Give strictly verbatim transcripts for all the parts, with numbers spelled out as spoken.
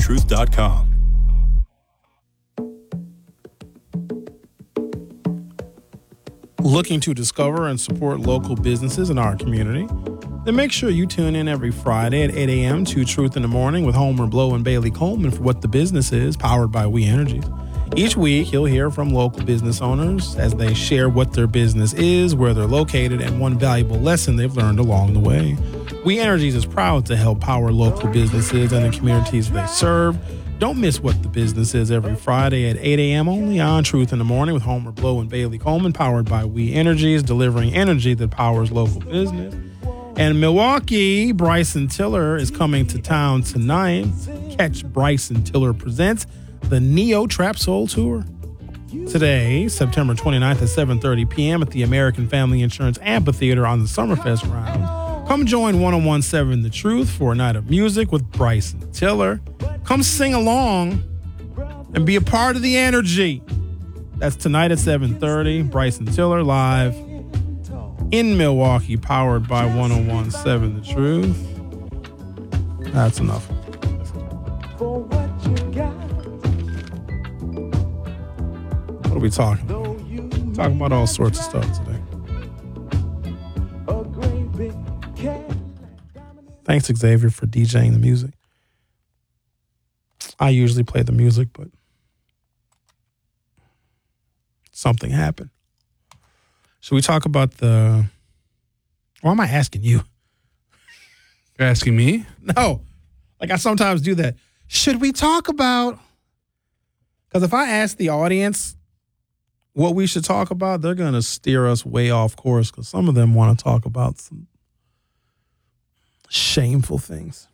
truth dot com. Looking to discover and support local businesses in our community? Then make sure you tune in every Friday at eight a.m. to Truth in the Morning with Homer Blow and Bailey Coleman for What the Business Is, powered by We Energies. Each week, you'll hear from local business owners as they share what their business is, where they're located, and one valuable lesson they've learned along the way. We Energies is proud to help power local businesses and the communities they serve. Don't miss What the Business Is every Friday at eight a.m. only on Truth in the Morning with Homer Blow and Bailey Coleman, powered by We Energies, delivering energy that powers local business. And Milwaukee, Bryson Tiller is coming to town tonight. Catch Bryson Tiller Presents the Neo Trap Soul Tour. Today, September twenty-ninth at seven thirty p.m. at the American Family Insurance Amphitheater on the Summerfest round. Come join ten seventeen The Truth for a night of music with Bryson Tiller. Come sing along and be a part of the energy. That's tonight at seven thirty. Bryson Tiller live in Milwaukee, powered by ten seventeen The Truth. That's enough. What are we talking about? Talking about all sorts of stuff today. Thanks, Xavier, for DJing the music. I usually play the music, but something happened. Should we talk about the... Why am I asking you? You're asking me? No. Like I sometimes do that. Should we talk about... Because if I ask the audience what we should talk about, they're going to steer us way off course because some of them want to talk about some shameful things.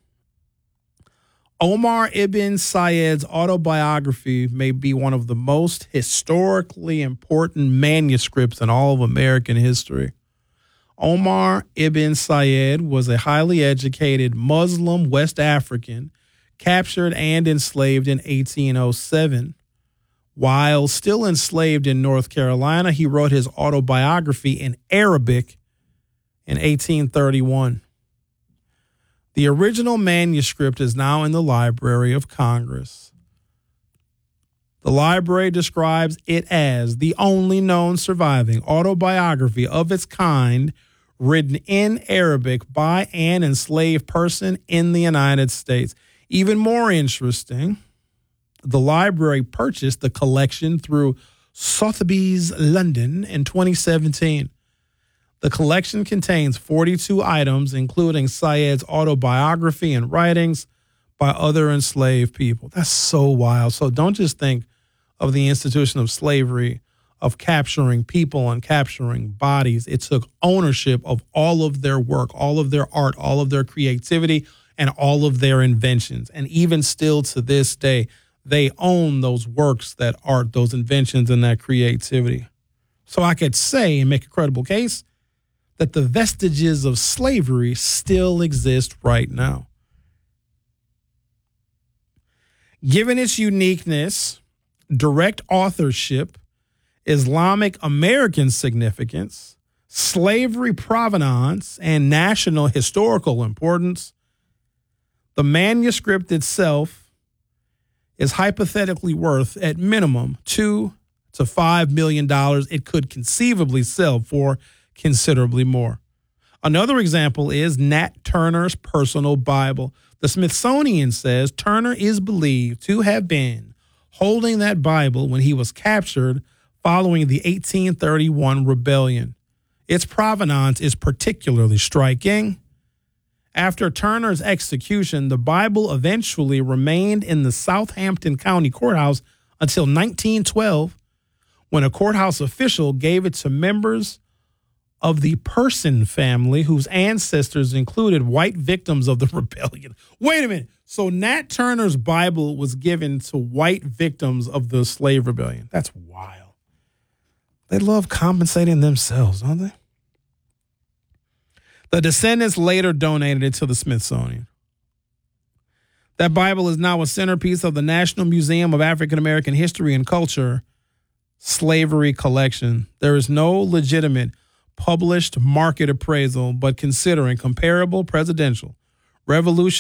Omar Ibn Said's autobiography may be one of the most historically important manuscripts in all of American history. Omar Ibn Said was a highly educated Muslim West African captured and enslaved in eighteen oh seven. While still enslaved in North Carolina, he wrote his autobiography in Arabic in eighteen thirty-one. The original manuscript is now in the Library of Congress. The library describes it as the only known surviving autobiography of its kind written in Arabic by an enslaved person in the United States. Even more interesting, the library purchased the collection through Sotheby's London in twenty seventeen. The collection contains forty-two items, including Said's autobiography and writings by other enslaved people. That's so wild. So don't just think of the institution of slavery, of capturing people and capturing bodies. It took ownership of all of their work, all of their art, all of their creativity, and all of their inventions. And even still to this day, they own those works, that art, those inventions, and that creativity. So I could say and make a credible case that the vestiges of slavery still exist right now. Given its uniqueness, direct authorship, Islamic American significance, slavery provenance, and national historical importance, the manuscript itself is hypothetically worth, at minimum, two to five million dollars. It could conceivably sell for considerably more. Another example is Nat Turner's personal Bible. The Smithsonian says Turner is believed to have been holding that Bible when he was captured following the eighteen thirty-one rebellion. Its provenance is particularly striking. After Turner's execution, the Bible eventually remained in the Southampton County Courthouse until nineteen twelve, when a courthouse official gave it to members of the Person family, whose ancestors included white victims of the rebellion. Wait a minute. So Nat Turner's Bible was given to white victims of the slave rebellion. That's wild. They love compensating themselves, don't they? The descendants later donated it to the Smithsonian. That Bible is now a centerpiece of the National Museum of African American History and Culture Slavery Collection. There is no legitimate published market appraisal, but considering comparable presidential, Revolutionary